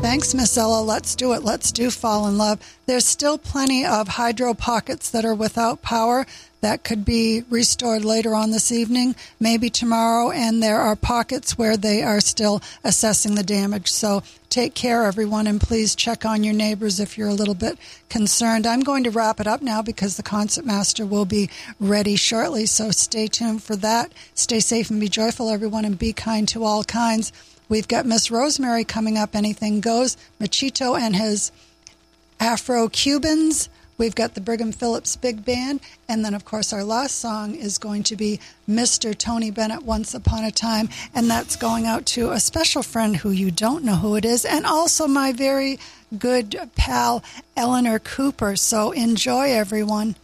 Thanks, Miss Ella. Let's do it. Let's do Fall in Love. There's still plenty of hydro pockets that are without power that could be restored later on this evening, maybe tomorrow, and there are pockets where they are still assessing the damage. So take care, everyone, and please check on your neighbors if you're a little bit concerned. I'm going to wrap it up now because the concertmaster will be ready shortly, so stay tuned for that. Stay safe and be joyful, everyone, and be kind to all kinds. We've got Miss Rosemary coming up, Anything Goes, Machito and his Afro-Cubans. We've got the Brigham Phillips Big Band. And then, of course, our last song is going to be Mr. Tony Bennett, Once Upon a Time. And that's going out to a special friend who you don't know who it is, and also my very good pal, Eleanor Cooper. So enjoy, everyone.